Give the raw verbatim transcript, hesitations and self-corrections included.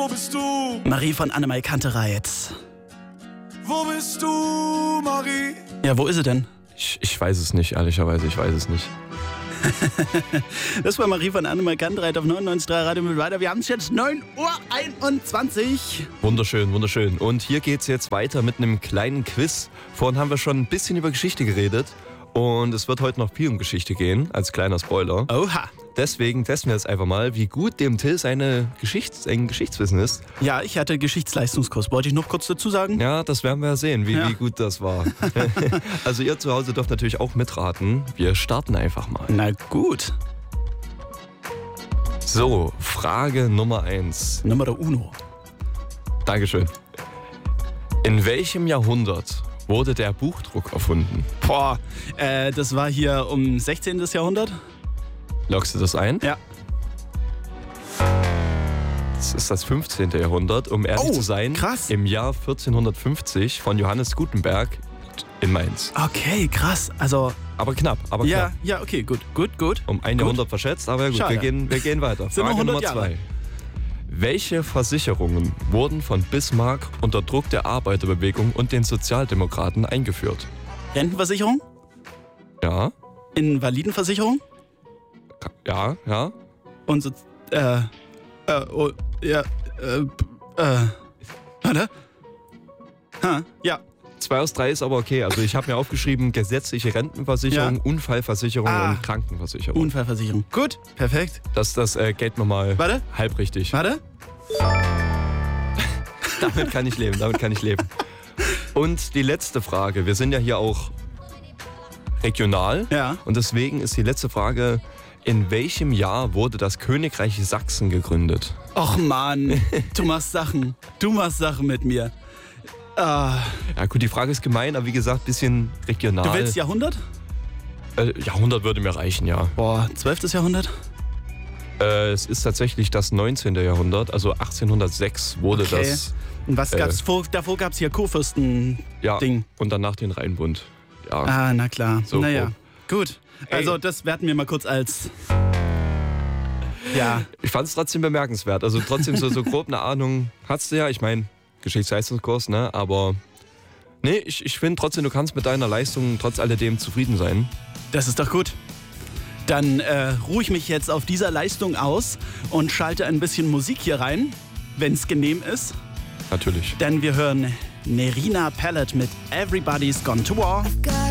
wo bist du? Marie von Annemai Kantereit. Wo bist du, Marie? Ja, wo ist sie denn? Ich, ich weiß es nicht, ehrlicherweise, ich weiß es nicht. Das war Marie von Annemai Kantereit auf neunundneunzig Komma drei Radio mit weiter. Wir haben es jetzt neun Uhr einundzwanzig. Wunderschön, wunderschön. Und hier geht's jetzt weiter mit einem kleinen Quiz. Vorhin haben wir schon ein bisschen über Geschichte geredet. Und es wird heute noch viel um Geschichte gehen, als kleiner Spoiler. Oha. Deswegen testen wir jetzt einfach mal, wie gut dem Till seine Geschichts-, sein Geschichtswissen ist. Ja, ich hatte Geschichtsleistungskurs. Wollte ich noch kurz dazu sagen? Ja, das werden wir sehen, wie, Ja. wie gut das war. Also ihr zu Hause dürft natürlich auch mitraten. Wir starten einfach mal. Na gut. So, Frage Nummer eins. Nummer uno. Dankeschön. In welchem Jahrhundert wurde der Buchdruck erfunden? Boah, äh, das war hier um sechzehnten. Jahrhundert? Loggst du das ein? Ja. Das ist das fünfzehnten. Jahrhundert, um ehrlich Oh, zu sein. krass. Im Jahr vierzehnhundertfünfzig von Johannes Gutenberg in Mainz. Okay, krass. Also, Aber knapp, aber ja, knapp. ja, okay, gut, gut, gut. Um ein Gut. Jahrhundert verschätzt, aber gut, Schade. wir gehen, wir gehen weiter. Sind noch Frage hundert Nummer Jahre. zwei. Welche Versicherungen wurden von Bismarck unter Druck der Arbeiterbewegung und den Sozialdemokraten eingeführt? Rentenversicherung? Ja, Invalidenversicherung? ja, ja. Und so, äh, äh, oh, ja, äh, äh, warte. Ha, ja. Zwei aus drei ist aber okay. Also ich habe mir aufgeschrieben, gesetzliche Rentenversicherung, Ja. Unfallversicherung Ah. und Krankenversicherung. Unfallversicherung. Gut, perfekt. das das äh, geht nochmal Warte. halb richtig. Warte. Damit kann ich leben, damit kann ich leben. Und die letzte Frage. Wir sind ja hier auch regional. Ja. Und deswegen ist die letzte Frage, in welchem Jahr wurde das Königreich Sachsen gegründet? Och Mann, du machst Sachen. Du machst Sachen mit mir. Ah, Ja gut, die Frage ist gemein, aber wie gesagt, bisschen regional. du willst Jahrhundert? äh, Jahrhundert würde mir reichen, ja. Boah, zwölftes. Jahrhundert? Äh, es ist tatsächlich das neunzehnten. Jahrhundert, also achtzehnhundertsechs wurde Okay. das. Und was Äh. gab's vor? Davor gab's hier Kurfürsten-Ding. Ja, und danach den Rheinbund. Ja. Ah, na klar. So naja, grob. gut. Also das werten wir mal kurz als... Ja, Ich fand es trotzdem bemerkenswert. Also trotzdem so, so grob eine Ahnung hast du ja. Ich meine, Geschichtsleistungskurs, ne? Aber nee, ich, ich finde trotzdem, du kannst mit deiner Leistung trotz alledem zufrieden sein. das ist doch gut. Dann äh, ruhe ich mich jetzt auf dieser Leistung aus und schalte ein bisschen Musik hier rein, wenn es genehm ist. Natürlich. Denn wir hören Nerina Pallet mit Everybody's Gone to War.